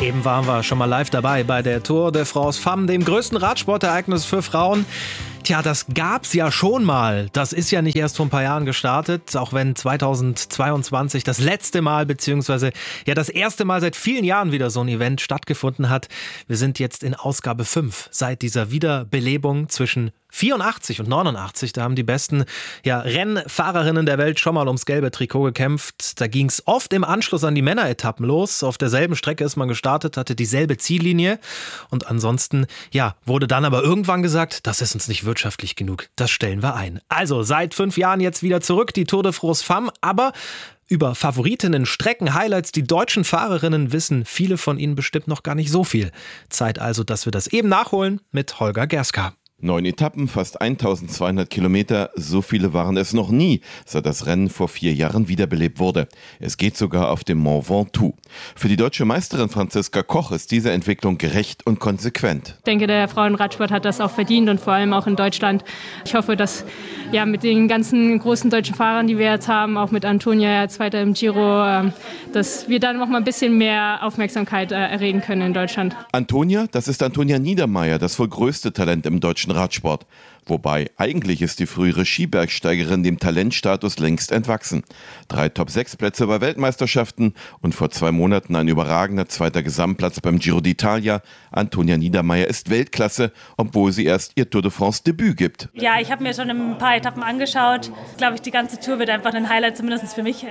Eben waren wir schon mal live dabei bei der Tour de France Femmes, dem größten Radsportereignis für Frauen. Tja, das gab's ja schon mal. Das ist ja nicht erst vor ein paar Jahren gestartet, auch wenn 2022 das letzte Mal beziehungsweise ja das erste Mal seit vielen Jahren wieder so ein Event stattgefunden hat. Wir sind jetzt in Ausgabe 5 seit dieser Wiederbelebung zwischen 84 und 89, da haben die besten Rennfahrerinnen der Welt schon mal ums gelbe Trikot gekämpft. Da ging es oft im Anschluss an die Männeretappen los. Auf derselben Strecke ist man gestartet, hatte dieselbe Ziellinie. Und ansonsten, wurde dann aber irgendwann gesagt, das ist uns nicht wirtschaftlich genug. Das stellen wir ein. Also seit 5 Jahren jetzt wieder zurück, die Tour de France Femmes. Aber über Favoritinnen, Strecken, Highlights, die deutschen Fahrerinnen wissen viele von ihnen bestimmt noch gar nicht so viel. Zeit also, dass wir das eben nachholen mit Holger Gerska. 9 Etappen, fast 1200 Kilometer, so viele waren es noch nie, seit das Rennen vor 4 Jahren wiederbelebt wurde. Es geht sogar auf dem Mont Ventoux. Für die deutsche Meisterin Franziska Koch ist diese Entwicklung gerecht und konsequent. Ich denke, der Frauenradsport hat das auch verdient und vor allem auch in Deutschland. Ich hoffe, dass mit den ganzen großen deutschen Fahrern, die wir jetzt haben, auch mit Antonia, Zweiter im Giro, dass wir dann noch mal ein bisschen mehr Aufmerksamkeit erregen können in Deutschland. Antonia, das ist Antonia Niedermaier, das wohl größte Talent im deutschen Radsport. Wobei, eigentlich ist die frühere Skibergsteigerin dem Talentstatus längst entwachsen. 3 Top-6-Plätze bei Weltmeisterschaften und vor 2 Monaten ein überragender 2. Gesamtplatz beim Giro d'Italia. Antonia Niedermaier ist Weltklasse, obwohl sie erst ihr Tour de France-Debüt gibt. Ja, ich habe mir schon ein paar Etappen angeschaut. Glaube ich, die ganze Tour wird einfach ein Highlight, zumindest für mich.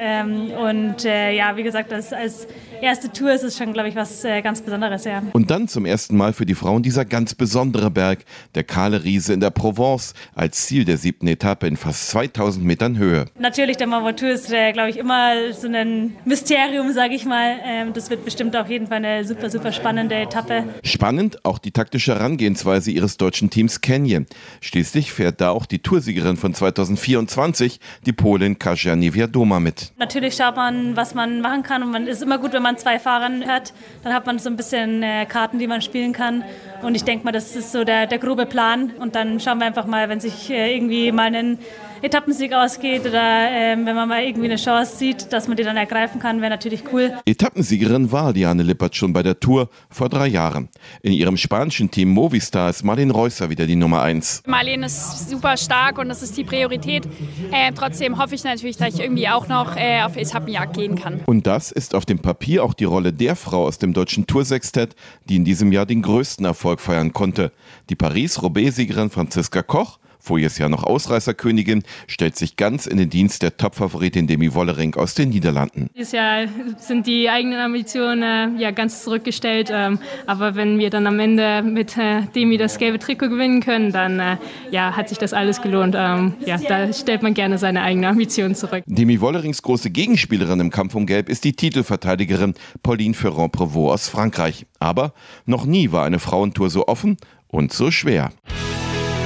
Wie gesagt, als erste Tour ist es schon, glaube ich, was ganz Besonderes. Ja. Und dann zum ersten Mal für die Frauen dieser ganz besondere Berg, der Kahle Riese in der Provence, als Ziel der 7. Etappe in fast 2000 Metern Höhe. Natürlich, der Mont Ventoux ist, glaube ich, immer so ein Mysterium, sage ich mal. Das wird bestimmt auf jeden Fall eine super, super spannende Etappe. Spannend auch die taktische Herangehensweise ihres deutschen Teams Canyon. Schließlich fährt da auch die Toursiegerin von 2024, die Polin Kasia Niewiadoma, mit. Natürlich schaut man, was man machen kann, und man ist immer gut, wenn man 2 Fahrern hört. Dann hat man so ein bisschen Karten, die man spielen kann. Und ich denke mal, das ist so der grobe Plan. Und dann schauen wir einfach mal, wenn sich irgendwie mal ein Etappensieg ausgeht oder wenn man mal irgendwie eine Chance sieht, dass man die dann ergreifen kann, wäre natürlich cool. Etappensiegerin war Liane Lippert schon bei der Tour vor 3 Jahren. In ihrem spanischen Team Movistar ist Marlene Reusser wieder die Nummer 1. Marlene ist super stark und das ist die Priorität. Trotzdem hoffe ich natürlich, dass ich irgendwie auch noch auf Etappenjagd gehen kann. Und das ist auf dem Papier auch die Rolle der Frau aus dem deutschen Toursextett, die in diesem Jahr den größten Erfolg feiern konnte. Die Paris-Roubaix-Siegerin Franziska Koch, voriges Jahr noch Ausreißerkönigin, stellt sich ganz in den Dienst der Top-Favoritin Demi Wollering aus den Niederlanden. Dieses Jahr sind die eigenen Ambitionen ganz zurückgestellt. Aber wenn wir dann am Ende mit Demi das gelbe Trikot gewinnen können, dann hat sich das alles gelohnt. Da stellt man gerne seine eigenen Ambitionen zurück. Demi Wollerings große Gegenspielerin im Kampf um Gelb ist die Titelverteidigerin Pauline Ferrand-Prévot aus Frankreich. Aber noch nie war eine Frauentour so offen und so schwer.